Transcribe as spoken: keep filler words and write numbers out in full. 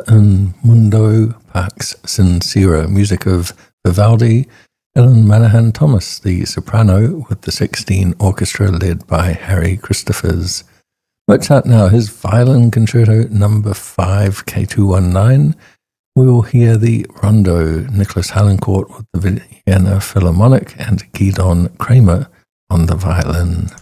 Un Mundo Pax Sincera, music of Vivaldi, Ellen Manahan Thomas, the soprano, with the sixteen orchestra led by Harry Christophers. Mozart now, his Violin Concerto number five, K two nineteen. We will hear the Rondo, Nicholas Harnoncourt with the Vienna Philharmonic and Gidon Kramer on the violin.